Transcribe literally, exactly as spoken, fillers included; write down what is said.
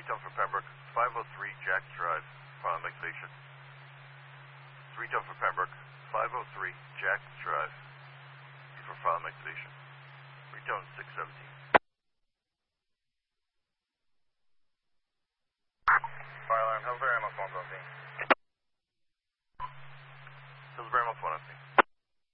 three-tone for Pembroke, five oh three Jack Drive, final activation. three-tone for Pembroke, five oh three Jack Drive, for final activation. three-tone six seventeen. Fire alarm, Hillsbury, I'm off one something. Hillsbury, I'm off one, I think.